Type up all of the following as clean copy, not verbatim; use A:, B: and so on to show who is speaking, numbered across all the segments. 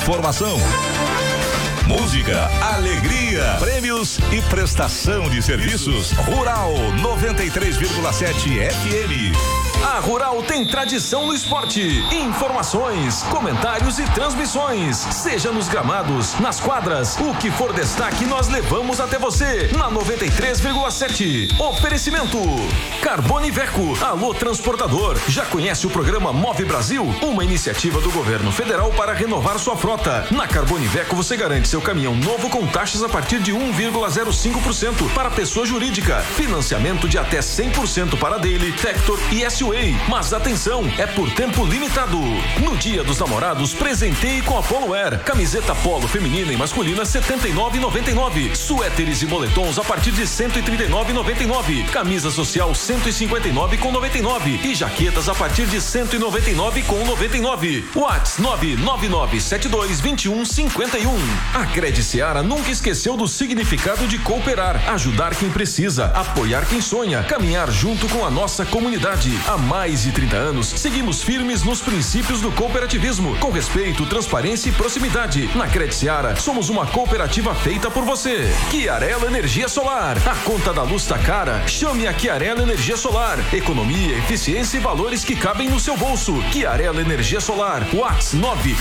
A: Formação, música, alegria, prêmios e prestação de serviços. Rural 93,7 FM.
B: A Rural tem tradição no esporte, informações, comentários e transmissões. Seja nos gramados, nas quadras, o que for destaque nós levamos até você na 93,7. Oferecimento Carbone Iveco. Alô transportador, já conhece o programa Move Brasil? Uma iniciativa do governo federal para renovar sua frota. Na Carbone Iveco você garante seu caminhão novo com taxas a partir de 1,05% para pessoa jurídica. Financiamento de até 100% para Daily, Tector e SUA. Mas atenção, é por tempo limitado. No Dia dos Namorados, presenteie com a Polo Air. Camiseta polo feminina e masculina R$ 79,99. Suéteres e moletons a partir de R$ 139,99. Camisa social R$ 159,99. E jaquetas a partir de R$ 199,99. Whats 999722151. A Cred Seara nunca esqueceu do significado de cooperar, ajudar quem precisa, apoiar quem sonha, caminhar junto com a nossa comunidade. Há mais de 30 anos, seguimos firmes nos princípios do cooperativismo, com respeito, transparência e proximidade. Na Cred Seara, somos uma cooperativa feita por você. Chiarello Energia Solar. A conta da luz tá cara? Chame a Chiarello Energia Solar. Economia, eficiência e valores que cabem no seu bolso. Chiarello Energia Solar. Whats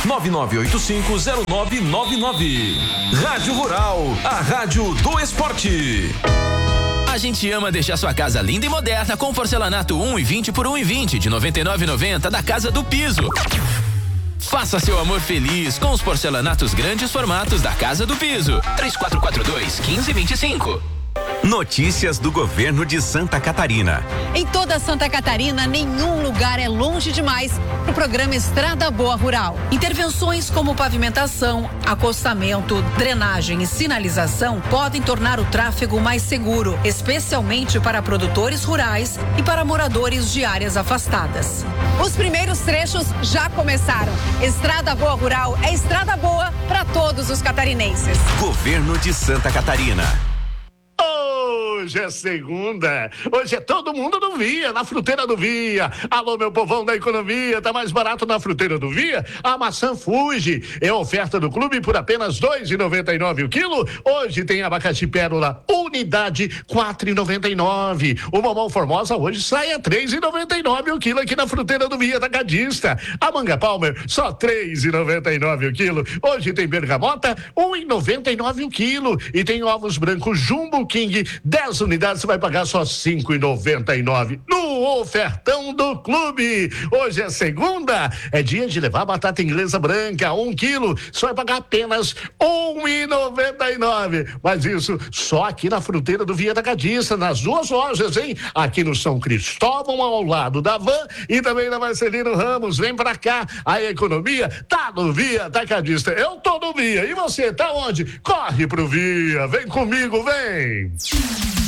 B: 999850999. Rádio Rural, a rádio do esporte.
C: A gente ama deixar sua casa linda e moderna com porcelanato 1,20 por 1,20 de R$ 99,90 da Casa do Piso. Faça seu amor feliz com os porcelanatos grandes formatos da Casa do Piso. 3442-1525.
D: Notícias do governo de Santa Catarina.
E: Em toda Santa Catarina, nenhum lugar é longe demais para o programa Estrada Boa Rural. Intervenções como pavimentação, acostamento, drenagem e sinalização podem tornar o tráfego mais seguro, especialmente para produtores rurais e para moradores de áreas afastadas. Os primeiros trechos já começaram. Estrada Boa Rural é estrada boa para todos os catarinenses.
D: Governo de Santa Catarina.
F: Hoje é segunda, hoje é todo mundo do Via, na Fruteira do Via. Alô, meu povão da economia, tá mais barato na Fruteira do Via? A maçã Fuji é oferta do clube por apenas R$ 2,99 o quilo. Hoje tem abacaxi pérola, unidade R$ 4,99. O mamão Formosa hoje sai a R$ 3,99 o quilo aqui na Fruteira do Via Atacadista. A manga Palmer, só R$ 3,99 o quilo. Hoje tem bergamota, R$ 1,99 o quilo. E tem ovos brancos Jumbo King, 10 unidades, você vai pagar só R$ 5,99 no ofertão do clube. Hoje é segunda, é dia de levar batata inglesa branca, 1 quilo, você vai pagar apenas R$ 1,99. Mas isso só aqui na Fruteira do Via Atacadista, nas duas lojas, hein? Aqui no São Cristóvão, ao lado da Van, e também na Marcelino Ramos. Vem pra cá, a economia tá no Via Atacadista. Eu tô no Via, e você tá onde? Corre pro Via, vem comigo, vem!